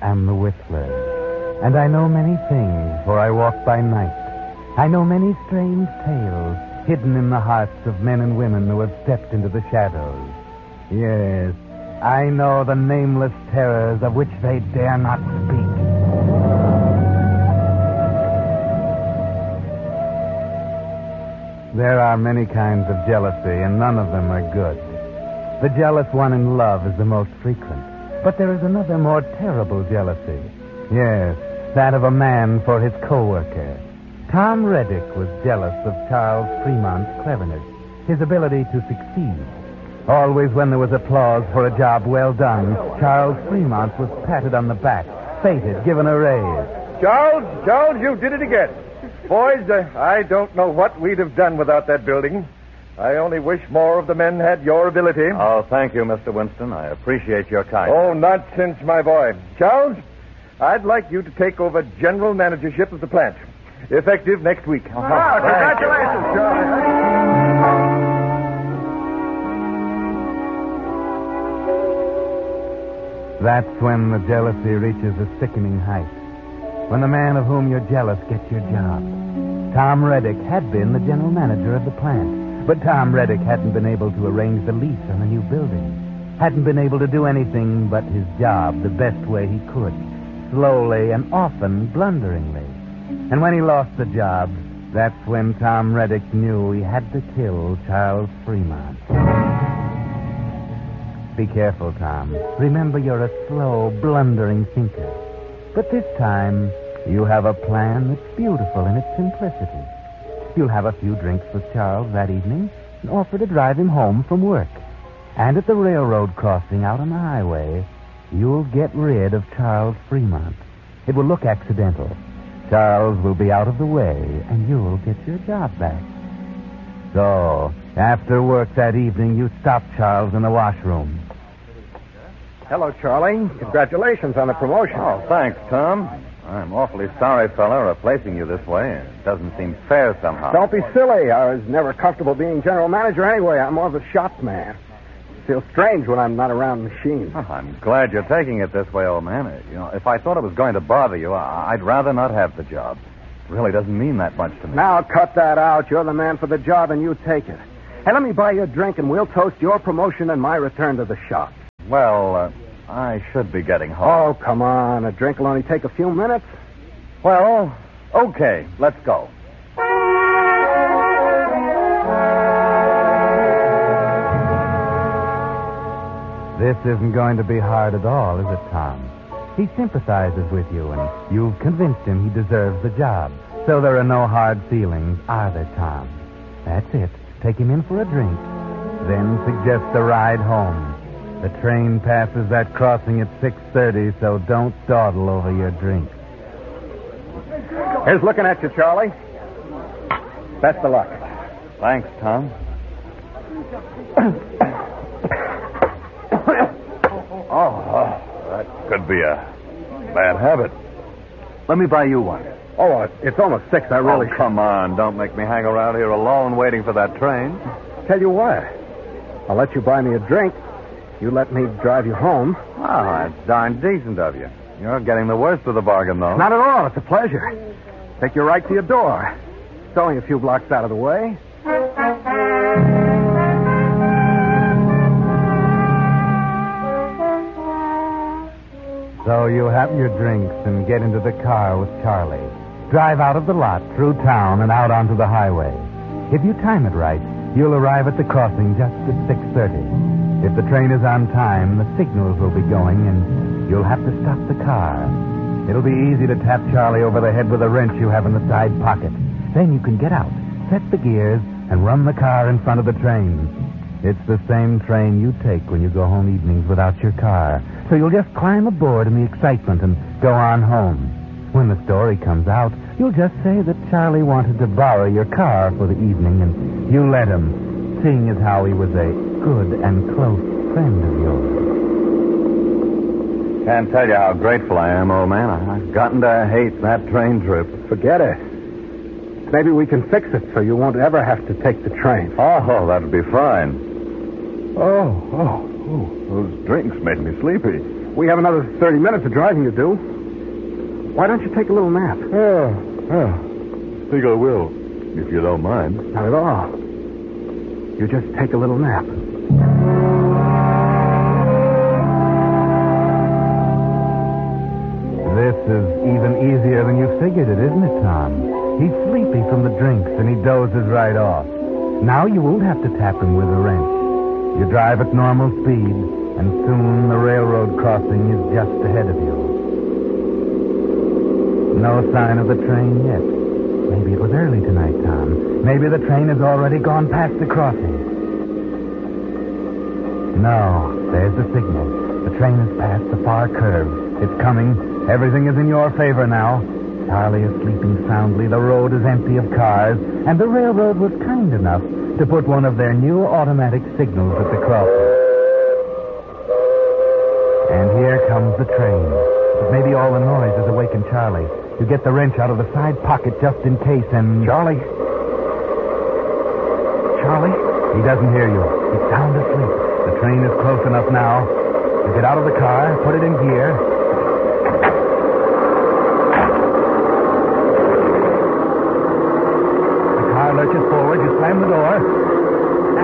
am the Whistler, and I know many things, for I walk by night. I know many strange tales hidden in the hearts of men and women who have stepped into the shadows. Yes, I know the nameless terrors of which they dare not speak. There are many kinds of jealousy, and none of them are good. The jealous one in love is the most frequent. But there is another more terrible jealousy. Yes, that of a man for his co-worker. Tom Reddick was jealous of Charles Fremont's cleverness, his ability to succeed. Always when there was applause for a job well done, Charles Fremont was patted on the back, feted, given a raise. Charles, you did it again. Boys, I don't know what we'd have done without that building. I only wish more of the men had your ability. Oh, thank you, Mr. Winston. I appreciate your kindness. Oh, nonsense, my boy. Charles, I'd like you to take over general managership of the plant, effective next week. Congratulations, Charlie. That's when the jealousy reaches a sickening height. When the man of whom you're jealous gets your job. Tom Reddick had been the general manager of the plant, but Tom Reddick hadn't been able to arrange the lease on the new building. Hadn't been able to do anything but his job the best way he could, slowly and often blunderingly. And when he lost the job, that's when Tom Reddick knew he had to kill Charles Fremont. Be careful, Tom. Remember, you're a slow, blundering thinker. But this time, you have a plan that's beautiful in its simplicity. You'll have a few drinks with Charles that evening and offer to drive him home from work. And at the railroad crossing out on the highway, you'll get rid of Charles Fremont. It will look accidental. Charles will be out of the way, and you'll get your job back. So, after work that evening, you stop Charles in the washroom. Hello, Charlie. Congratulations on the promotion. Oh, thanks, Tom. I'm awfully sorry, fella, replacing you this way. It doesn't seem fair somehow. Don't be silly. I was never comfortable being general manager anyway. I'm more of a shop man. It feels strange when I'm not around machines. Oh, I'm glad you're taking it this way, old man. If I thought it was going to bother you, I'd rather not have the job. It really doesn't mean that much to me. Now, cut that out. You're the man for the job, and you take it. Hey, let me buy you a drink, and we'll toast your promotion and my return to the shop. Well, I should be getting home. Oh, come on. A drink will only take a few minutes. Well, okay. Let's go. This isn't going to be hard at all, is it, Tom? He sympathizes with you, and you've convinced him he deserves the job. So there are no hard feelings, are there, Tom? That's it. Take him in for a drink. Then suggest a ride home. The train passes that crossing at 6:30, so don't dawdle over your drink. Here's looking at you, Charlie. Best of luck. Thanks, Tom. That could be a bad habit. Let me buy you one. Oh, it's almost 6. I really... Oh, come on. Don't make me hang around here alone waiting for that train. Tell you what. I'll let you buy me a drink. You let me drive you home. Oh, that's darn decent of you. You're getting the worst of the bargain, though. Not at all. It's a pleasure. Take you right to your door. It's only a few blocks out of the way. So you have your drinks and get into the car with Charlie. Drive out of the lot, through town, and out onto the highway. If you time it right, you'll arrive at the crossing just at 6:30. If the train is on time, the signals will be going, and you'll have to stop the car. It'll be easy to tap Charlie over the head with a wrench you have in the side pocket. Then you can get out, set the gears, and run the car in front of the train. It's the same train you take when you go home evenings without your car. So you'll just climb aboard in the excitement and go on home. When the story comes out, you'll just say that Charlie wanted to borrow your car for the evening, and you let him, seeing as how he was a good and close friend of yours. Can't tell you how grateful I am, old man. I've gotten to hate that train trip. Forget it. Maybe we can fix it so you won't ever have to take the train. Oh, that'd be fine. Oh, those drinks made me sleepy. We have another 30 minutes of driving to do. Why don't you take a little nap? Yeah. Think I will, if you don't mind. Not at all. You just take a little nap. This is even easier than you figured it, isn't it, Tom? He's sleepy from the drinks, and he dozes right off. Now you won't have to tap him with a wrench. You drive at normal speed, and soon the railroad crossing is just ahead of you. No sign of the train yet. Maybe it was early tonight, Tom. Maybe the train has already gone past the crossing. No, there's the signal. The train has passed the far curve. It's coming. Everything is in your favor now. Charlie is sleeping soundly. The road is empty of cars. And the railroad was kind enough to put one of their new automatic signals at the crossing. And here comes the train. But maybe all the noise has awakened Charlie. You get the wrench out of the side pocket just in case and... Charlie? Charlie? He doesn't hear you. He's sound asleep. The train is close enough now. You get out of the car, put it in gear,